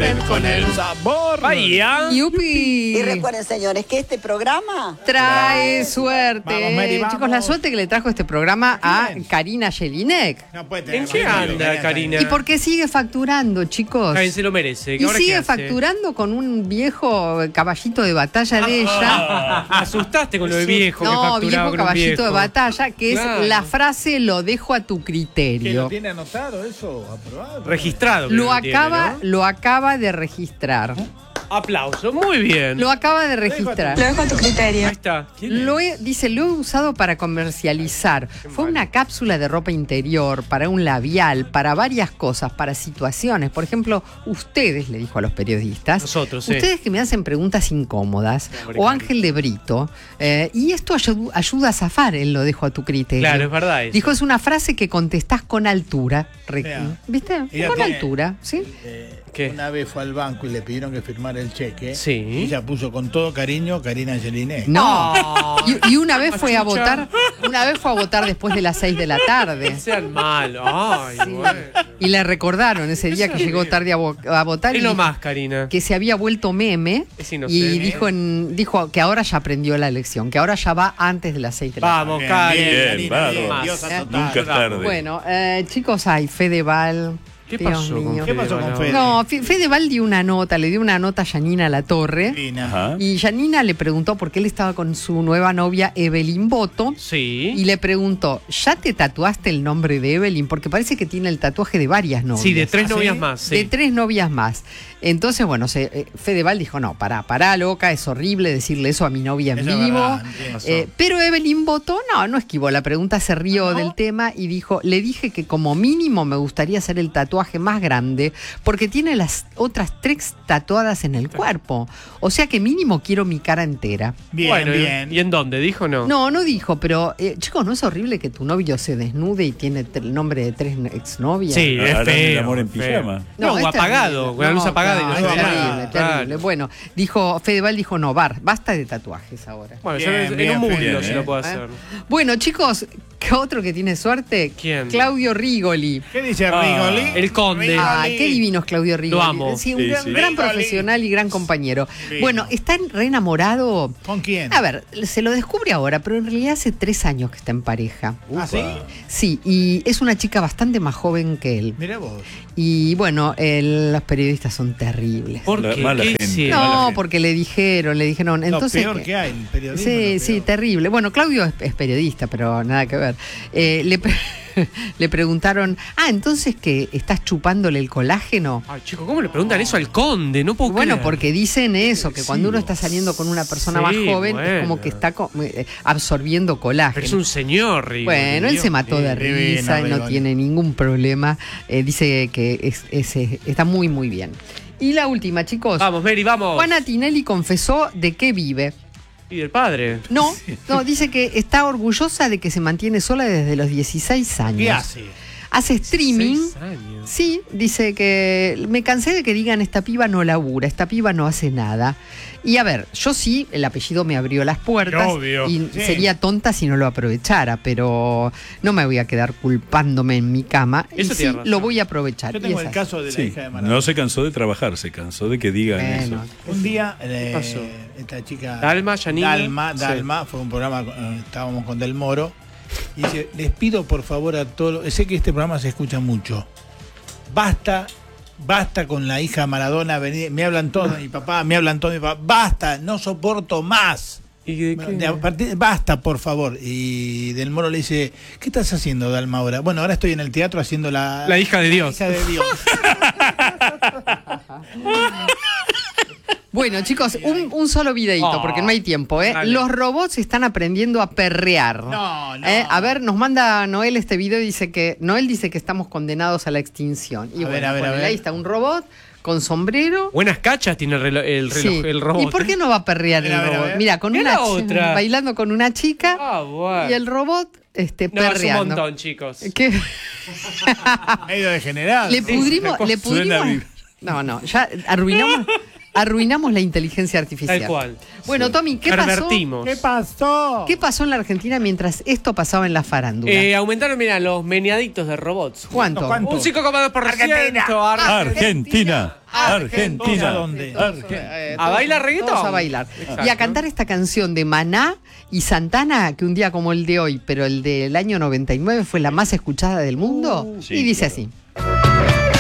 suerte con el sabor. Vaya. ¡Yupi! Y recuerden, señores, que este programa Trae suerte. Vamos, Mary, vamos. Chicos, la suerte que le trajo este programa a ¿Quién? Karina Jelinek. No puede tener ¿En qué más anda, dinero, Karina? ¿Y por qué sigue facturando, chicos? Ay, se lo merece. Y ¿Ahora qué sigue hace? facturando con un viejo caballito de batalla de ella. Me asustaste con lo de viejo que No, facturaba viejo con un caballito viejo. de batalla, que Claro. es la frase lo dejo a tu ¿Que lo criterio. tiene anotado eso? ¿Aprobado? Registrado. creo que tiene, ¿no? Lo acaba de registrar. Aplauso, muy bien. Lo acaba de registrar. Lo dejo a tu criterio. Ahí está. ¿Quién es? Dice, lo he usado para comercializar. Fue una cápsula de ropa interior, para un labial, para varias cosas, para situaciones. Por ejemplo, ustedes, le dijo a los periodistas, Nosotros, sí. ustedes que me hacen preguntas incómodas, Hombre, o Cari. Ángel de Brito, y esto ayuda a zafar, él lo dejo a tu criterio. Claro, es verdad eso. Dijo, es una frase que contestás con altura. Vea. ¿Viste? Ella Con tiene- altura, ¿sí? ¿Qué? Una vez fue al banco y le pidieron que firmara el cheque. Sí. Y ella puso con todo cariño Karina Jelinek. No. Ay, Y una vez fue a Machucha. votar después de las 6 de la tarde. No sean malos. Ay, bueno. Y le recordaron ese día que llegó tarde a votar Es y lo dijo más, Karina. que se había vuelto meme Es inocente. y dijo que ahora ya aprendió la lección, que ahora ya va antes de las 6 de la tarde. Vamos, Bien, Karina. bien, Bien, Karina, bárbaro. bien, diosa total. Nunca es tarde. Bueno, chicos, hay Fedeval. ¿Qué Dios pasó con mío. ¿Qué pasó con Fede? No, Fedeval dio una nota, le dio una nota a Yanina Latorre. Karina. Ajá. Y Yanina le preguntó por qué él estaba con su nueva novia Evelyn Boto. Sí. Y le preguntó, ¿ya te tatuaste el nombre de Evelyn? Porque parece que tiene el tatuaje de varias novias. Sí, de 3 ¿Ah, sí? novias más. Sí. De 3 novias más. Entonces, bueno, Fedeval dijo, no, pará, loca, es horrible decirle eso a mi novia en Eso es vivo. verdad, entiendo. Pero Evelyn votó, no esquivó la pregunta, se rió ¿No? del tema y dijo, le dije que como mínimo me gustaría hacer el tatuaje más grande porque tiene las otras 3 tatuadas en el cuerpo. O sea que mínimo quiero mi cara entera. Bien, Bueno, bien. ¿y en dónde? ¿Dijo o no? No dijo, pero chicos, ¿no es horrible que tu novio se desnude y tiene el nombre de 3 exnovias? Sí, es Harán el feo. amor en feo. pijama. No, o es apagado, terrible. con la luz apagada y no es se ve terrible, nada. terrible. Claro. Bueno, Fedeval dijo, no, basta de tatuajes ahora. Bueno, Bien, yo en bien, un mundo bien, si lo puedo hacer. Bueno, chicos, ¿qué otro que tiene suerte? ¿Quién? Claudio Rigoli. ¿Qué dice Rigoli? el conde. Rigoli. Ah, qué divino es Claudio Rigoli. Lo amo. Sí, un Sí, gran, sí. gran Rigoli. profesional y gran compañero. Sí. Bueno, está re enamorado. ¿Con quién? A ver, se lo descubre ahora, pero en realidad hace 3 años que está en pareja. ¿Ah, sí? Sí, y es una chica bastante más joven que él. Mira vos. Y bueno, los periodistas son terribles. ¿Por La qué? mala ¿Qué gente. hicieron? mala No, gente. porque le dijeron. Entonces, Lo peor que hay, el periodismo. Sí, lo sí, peor. terrible. Bueno, Claudio es periodista, pero nada que ver. Le preguntaron, entonces que estás chupándole el colágeno. Ay, chico, ¿cómo le preguntan eso al conde? No puedo Bueno, creer. porque dicen eso, que cuando uno está saliendo con una persona más Sí, joven, es como bueno. que está absorbiendo colágeno. Pero es un señor, Rigoli. Bueno, él Dios se mató mío. de risa, divino, y no Rigoli. tiene ningún problema. Dice que está muy, muy bien. Y la última, chicos. Vamos, Mary, vamos. Juana Tinelli confesó de qué vive. Y del padre. No, dice que está orgullosa de que se mantiene sola desde los 16 años. ¿Qué hace? Hace streaming. 6 años. Sí, dice que me cansé de que digan esta piba no labura, esta piba no hace nada. Y a ver, yo sí, el apellido me abrió las puertas Obvio. y Sí. sería tonta si no lo aprovechara, pero no me voy a quedar culpándome en mi cama. Y Eso sí, tiene razón. lo voy a aprovechar. Yo Y tengo es el así. caso de la Sí, hija de Maradona. no se cansó de trabajar, se cansó de que digan Bueno, eso. Un día, pasó? esta chica. Dalma, Yanina. Dalma, fue un programa, estábamos con Del Moro. Y dice: les pido por favor a todos. Sé que este programa se escucha mucho. Basta con la hija de Maradona. Me hablan todos de mi papá, me hablan todos de mi papá. Basta, no soporto más. ¿Y de qué? Basta, por favor. Y Del Moro le dice: ¿qué estás haciendo, Dalma, ahora? Bueno, ahora estoy en el teatro haciendo la La hija de Dios. hija de Dios. Bueno, chicos, un solo videito, Oh, porque no hay tiempo, ¿eh? dale. Los robots están aprendiendo a perrear. No, no. A ver, nos manda Noel este video y dice que Noel dice que estamos condenados a la extinción. Y A ver, bueno, a ver, ponele, a ver. ahí está un robot con sombrero. Buenas cachas tiene Sí. el robot. ¿Y por qué no va a perrear A ver, el a ver, a robot? ver. Mira, con Mira una la otra. bailando con una chica Ah, bueno. y el robot No, es un perreando. montón, chicos. ¿Qué? Medio degenerado. Le pudrimos. Suena bien. No, ya arruinamos. Arruinamos la inteligencia artificial. Tal cual. Bueno, Tommy, ¿qué pasó? Pervertimos. ¿Qué pasó? ¿Qué pasó en la Argentina mientras esto pasaba en la farándula? Aumentaron, mira, los meneaditos de robots. ¿Cuánto? ¿Cuánto? Un 5,2%. Argentina. Argentina. ¿A dónde? ¿A bailar reggaetón? Todos a bailar. Exacto. Y a cantar esta canción de Maná y Santana, que un día como el de hoy, pero el del año 99 fue la más escuchada del mundo. Sí, y dice claro. así.